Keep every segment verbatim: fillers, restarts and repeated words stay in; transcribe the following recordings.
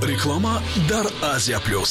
реклама дар Азия плюс.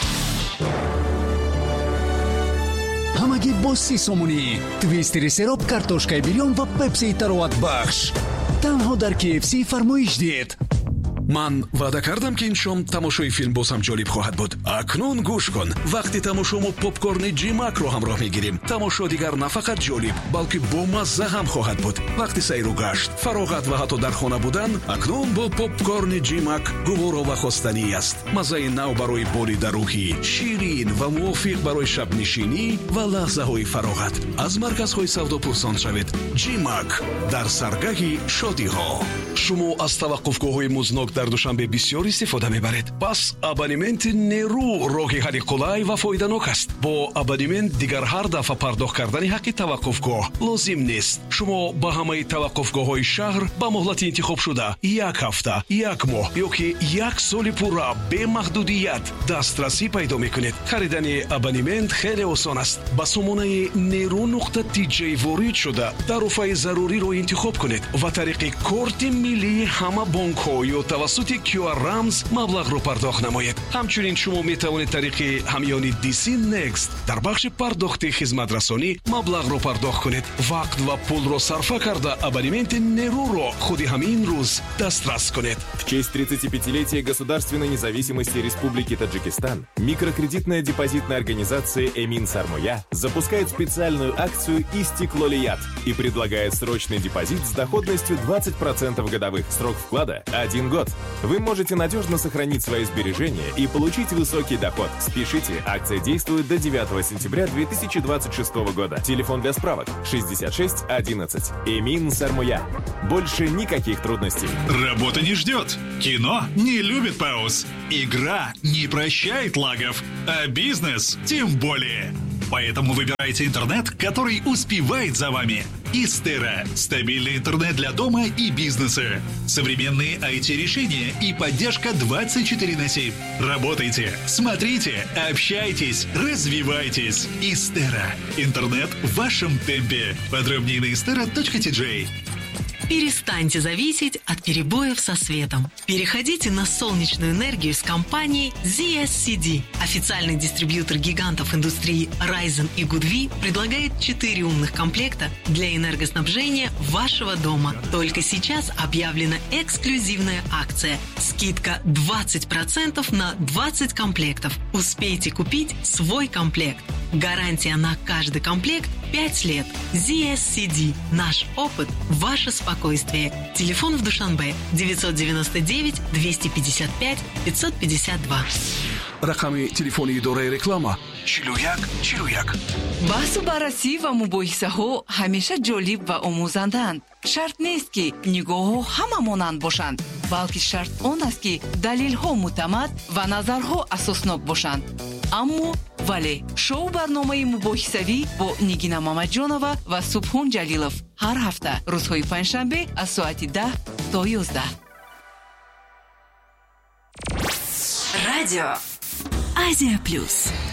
ҳамагӣ бо си сомонӣ твистери сероб, картошкаи бирён ва пепсии тароватбахш танҳо дар ки эф си фармоиш диҳед. ман ваъда кардам ки ин шом тамошои филм боз ҳам ҷолиб хоҳад буд. акнун гӯш кун. вақти тамошо мо попкорни ҷимакро ҳамроҳ мегирем. тамошо дигар на фақат ҷолиб, балки бомазза ҳам хоҳад буд. вақти сайру гашт, фароғат ва ҳатто дар хона будан, акнун бо попкорни ҷимак гуворо ва хостанӣ аст. маззаи нав барои болида рӯҳӣ, ширин ва мувофиқ барои шабнишинӣ ва лаҳзаҳои фароғат. аз марказҳои савдо пурсон шавед. ҷимак дар саргаҳи шодиҳо. шумо аз таваққуфгоҳҳои музнок дар душанбе бисёр истифода мебаред. пас абонементи нерӯ роҳи ҳалли қулай ва фоиданок аст. бо абонемент дигар ҳар дафъа пардохт кардани ҳаққи таваққуфгоҳ лозим нест. шумо ба ҳамаи таваққуфгоҳҳои шаҳр ба моҳлати интихобшуда як ҳафта, як моҳ ё ки як соли пурра бе маҳдудият дастрасӣ пайдо мекунед. харидани абонемент хеле осон аст. ба сомонаи нерӯ нуқта тиҷей ворид шуда тарофаи заруриро интихоб кунед ва тариқи корти миллии ҳама бонкҳо ё тавассути кю ар рамз маблағро пардохт намоед. ҳамчунин шумо метавонед тариқи ҳамёни ди си Next дар бахши пардохти хизматрасонӣ маблағро пардохт кунед. вақт ва пулро сарфа карда абонементи нерӯро худи ҳамин рӯз дастрас кунед. В честь тридцатипятилетия государственной независимости Республики Таджикистан микрокредитная депозитная организация «Эмин Сармоя» запускает специальную акцию «Истеклолият» и предлагает срочный депозит с доходностью двадцать процентов годовых. Срок вклада – один год. Вы можете надежно сохранить свои сбережения и получить высокий доход. Спешите, акция действует до девятого сентября две тысячи двадцать шестого года. Телефон для справок шестьдесят шесть одиннадцать. Эмин Сармоя. Больше никаких трудностей. Работа не ждет. Кино не любит пауз. Игра не прощает лагов. А бизнес тем более. Поэтому выбирайте интернет, который успевает за вами. Истера. Стабильный интернет для дома и бизнеса. Современные ай ти-решения и поддержка двадцать четыре на семь. Работайте, смотрите, общайтесь, развивайтесь. Истера. Интернет в вашем темпе. Подробнее на истера точка ти джей. Перестаньте зависеть от перебоев со светом. Переходите на солнечную энергию с компанией зет эс си ди. Официальный дистрибьютор гигантов индустрии Ryzen и Goodvi предлагает четыре умных комплекта для энергоснабжения вашего дома. Только сейчас объявлена эксклюзивная акция. Скидка двадцать процентов на двадцать комплектов. Успейте купить свой комплект. Гарантия на каждый комплект пять лет. зет эс си ди. Наш опыт, ваше спокойствие. Телефон в Душанбе девятьсот девяносто девять двести пятьдесят пять пятьсот пятьдесят два. рақами телефони идораи реклама чилу як чилу як. баҳсу баррасӣ ва мубоҳисаҳо ҳамеша ҷолиб ва омӯзандаанд. шарт нест ки нигоҳҳо ҳама монанд бошанд, балки шарт он аст ки далелҳо муътамад ва назарҳо асоснок бошанд. аммо вале шоу барномаи мубоҳисавӣ бо Нигина Мамаҷонова ва Субҳон Ҷалилов ҳар ҳафта рӯзҳои панҷшанбе аз соати даҳ то ёздаҳ. Радио Азия плюс.